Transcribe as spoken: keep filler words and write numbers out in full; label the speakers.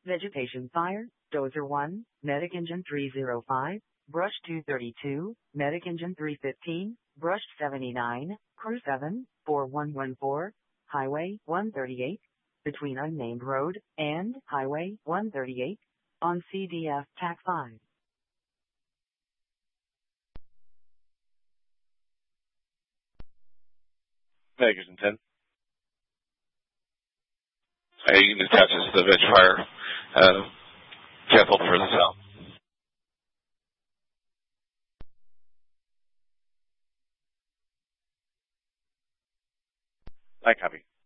Speaker 1: Vegetation Fire, Dozer one, Medic Engine three oh five, Brush two thirty-two, Medic Engine three fifteen, Brush seventy-nine, Crew seven, four one one four, Highway one thirty-eight, between Unnamed Road and Highway one thirty-eight, on C D F T A C five.
Speaker 2: Medic Engine ten. Hey, you can attach this to the Veg Fire. Uh, careful for the south. I copy.